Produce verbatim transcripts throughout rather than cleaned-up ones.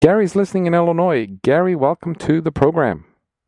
Gary's listening in Illinois. Gary, welcome to the program.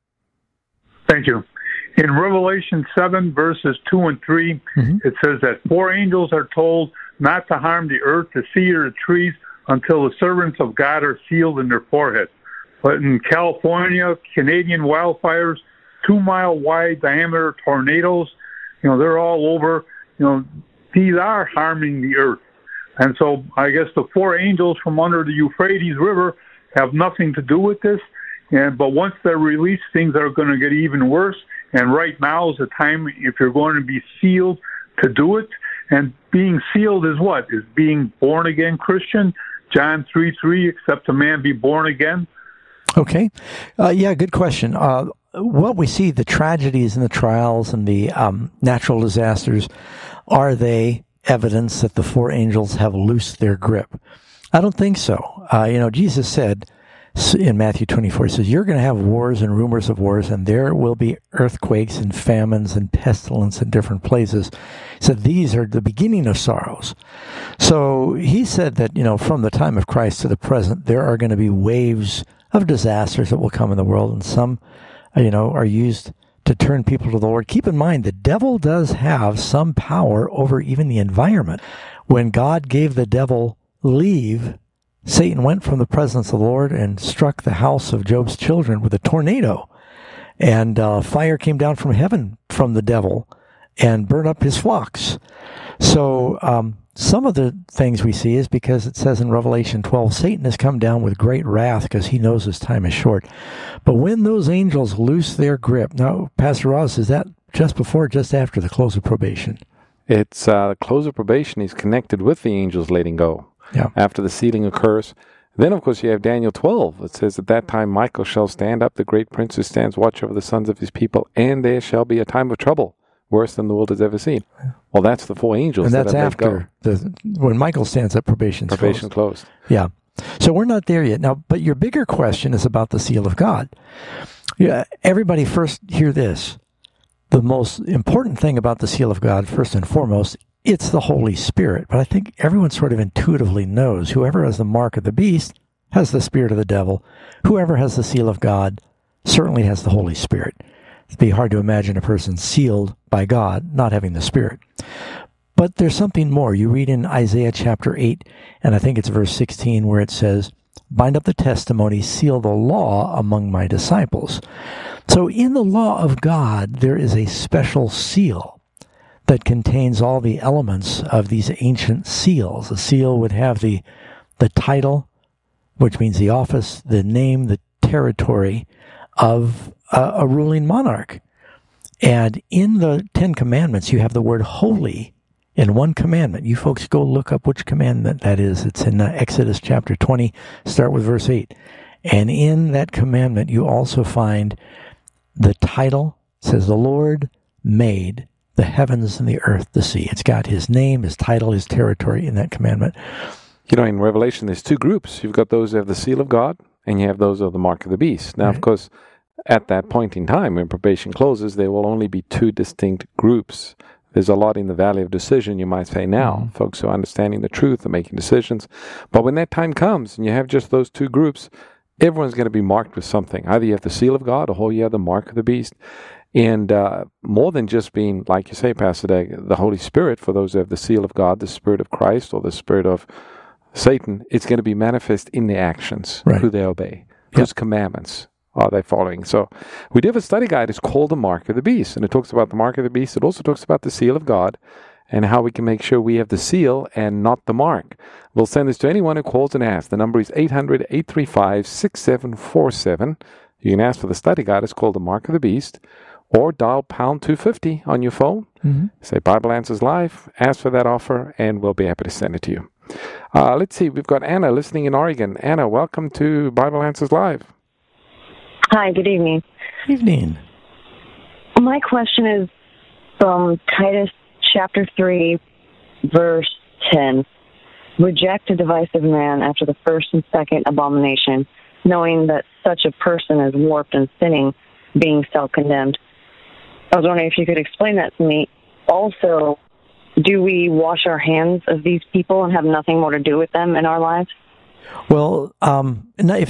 Thank you. In Revelation seven, verses two and three, mm-hmm. it says that four angels are told not to harm the earth, the sea, or the trees until the servants of God are sealed in their forehead. But in California, Canadian wildfires, two-mile-wide diameter tornadoes, you know, they're all over. You know, these are harming the earth. And so I guess the four angels from under the Euphrates River have nothing to do with this. And but once they're released, things are going to get even worse. And right now is the time, if you're going to be sealed, to do it. And being sealed is what? Is being born again Christian. John three three, except a man be born again. Okay. Uh, yeah, good question. Uh, what we see, the tragedies and the trials and the um, natural disasters, are they evidence that the four angels have loosed their grip? I don't think so. Uh, you know, Jesus said in Matthew twenty-four, he says, you're going to have wars and rumors of wars, and there will be earthquakes and famines and pestilence in different places. He said, these are the beginning of sorrows. So he said that, you know, from the time of Christ to the present, there are going to be waves of disasters that will come in the world, and some, you know, are used to turn people to the Lord. Keep in mind, the devil does have some power over even the environment. When God gave the devil leave, Satan went from the presence of the Lord and struck the house of Job's children with a tornado. And uh, fire came down from heaven from the devil and burned up his flocks. So um, some of the things we see is because it says in Revelation twelve, Satan has come down with great wrath because he knows his time is short. But when those angels loose their grip, now, Pastor Ross, is that just before or just after the close of probation? It's uh, the close of probation is connected with the angels letting go. Yeah. After the sealing occurs. Then, of course, you have Daniel twelve. It says, at that time Michael shall stand up, the great prince who stands watch over the sons of his people, and there shall be a time of trouble, worse than the world has ever seen. Well, that's the four angels. And that's that after, the, when Michael stands up, probation's probation closed. closed. Yeah. So we're not there yet. Now, but your bigger question is about the seal of God. Yeah. Everybody first hear this. The most important thing about the seal of God, first and foremost, it's the Holy Spirit. But I think everyone sort of intuitively knows whoever has the mark of the beast has the spirit of the devil. Whoever has the seal of God certainly has the Holy Spirit. It'd be hard to imagine a person sealed by God not having the Spirit. But there's something more. You read in Isaiah chapter eight, and I think it's verse sixteen, where it says, bind up the testimony, seal the law among my disciples. So in the law of God, there is a special seal that contains all the elements of these ancient seals. A seal would have the the title, which means the office, the name, the territory of a, a ruling monarch. And in the Ten Commandments, you have the word holy in one commandment. You folks go look up which commandment that is. It's in uh, Exodus chapter twenty, start with verse eight. And in that commandment, you also find the title. It says, the Lord made the heavens and the earth, the sea. It's got his name, his title, his territory in that commandment. You know, in Revelation, there's two groups. You've got those who have the seal of God, and you have those of the mark of the beast. Now, right. Of course, at that point in time, when probation closes, there will only be two distinct groups. There's a lot in the valley of decision, you might say now. Mm-hmm. Folks who are understanding the truth and making decisions. But when that time comes, and you have just those two groups, everyone's going to be marked with something. Either you have the seal of God, or you have the mark of the beast. And uh, more than just being, like you say, Pastor Dag, the Holy Spirit, for those who have the seal of God, the Spirit of Christ, or the Spirit of Satan, it's going to be manifest in their actions, right. Who they obey, yep. Whose commandments are they following. So we do have a study guide. It's called The Mark of the Beast, and it talks about the Mark of the Beast. It also talks about the seal of God and how we can make sure we have the seal and not the mark. We'll send this to anyone who calls and asks. The number is eight hundred, eight three five, six seven four seven. You can ask for the study guide. It's called The Mark of the Beast. Or dial pound two fifty on your phone. Mm-hmm. Say Bible Answers Live. Ask for that offer, and we'll be happy to send it to you. Uh, let's see. We've got Anna listening in Oregon. Anna, welcome to Bible Answers Live. Hi, good evening. Evening. My question is from Titus chapter three, verse ten. Reject a divisive man after the first and second abomination, knowing that such a person is warped and sinning, being self-condemned. I was wondering if you could explain that to me. Also, do we wash our hands of these people and have nothing more to do with them in our lives? Well, um, if